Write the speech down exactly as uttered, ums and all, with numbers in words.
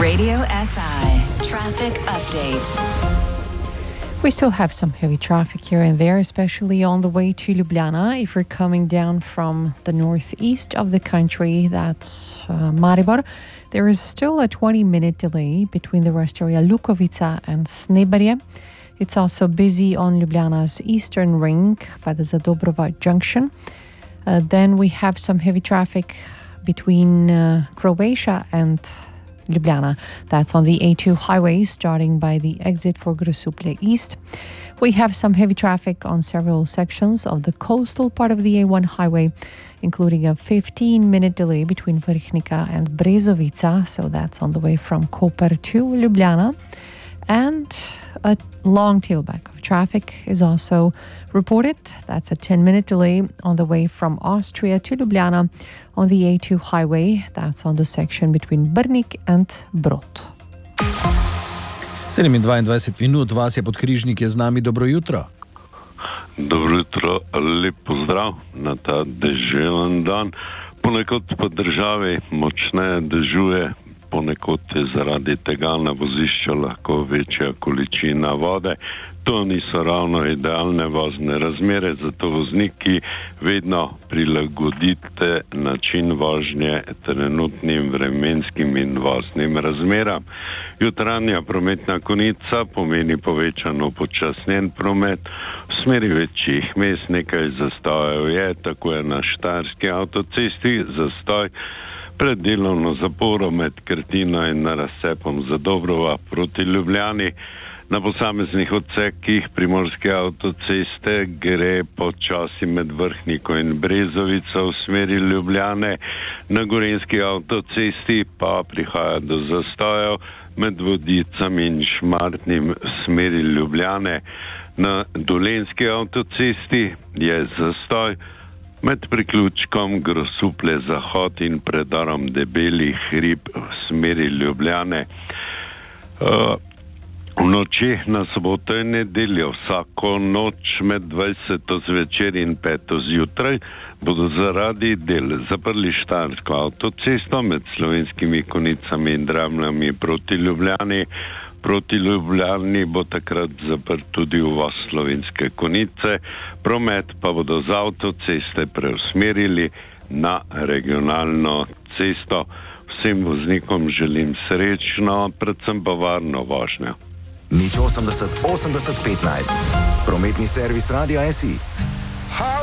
Radio S I Traffic Update. We still have some heavy traffic here and there, especially on the way to Ljubljana. If you're coming down from the northeast of the country, that's uh, Maribor, there is still a twenty-minute delay between the rest area Lukovica and Sneberje. It's also busy on Ljubljana's eastern ring by the Zadobrova junction. Uh, then we have some heavy traffic between uh, Croatia and Ljubljana. That's on the A two highway, starting by the exit for Grosuplje East. We have some heavy traffic on several sections of the coastal part of the A one highway, including a fifteen-minute delay between Vrhnika and Brezovica, so that's on the way from Koper to Ljubljana. And a long tailback of traffic is also reported. That's a ten-minute delay on the way from Austria to Ljubljana on the A two highway. That's on the section between Brnik and Brod. sedemindvajset minut, vas je Podkrižnik, je z nami, dobro jutro. Dobro jutro, lep pozdrav na ta deževen dan. Ponekod po državi močneje dežuje, ponekod je zaradi tega na vozišču lahko večja količina vode. To niso ravno idealne vozne razmere, zato vozniki vedno prilagodite način vožnje trenutnim vremenskim in voznim razmeram. Jutranja prometna konica pomeni povečano upočasnjen promet. V smeri večjih mest nekaj zastojev je, tako je na Štajerski avtocesti zastoj pred delovno zaporo med Krtino in razcepom Zadobrova proti Ljubljani. Na posameznih odsekih Primorske avtoceste gre počasi med Vrhniko in Brezovico v smeri Ljubljane. Na Gorenjski avtocesti pa prihaja do zastojev med Vodicami in Šmartnim v smeri Ljubljane. Na Dolenjski avtocesti je zastoj med priključkom Grosuplje Zahod in predorom Debeli hrib v smeri Ljubljane. Uh, V noči na soboto in nedeljo, vsako noč med dvajseto zvečer in peto zjutraj, bodo zaradi del zaprli Štajersko avtocesto med Slovenskimi Konicami in Dramljami proti Ljubljani. Proti Ljubljani bo takrat zaprt tudi uvoz Slovenske Konice, promet pa bodo z avtoceste preusmerili na regionalno cesto. Vsem voznikom želim srečno, predvsem pa varno vožnjo. Nič osemdeset osemdeset petnajst. Prometni servis Radia S I.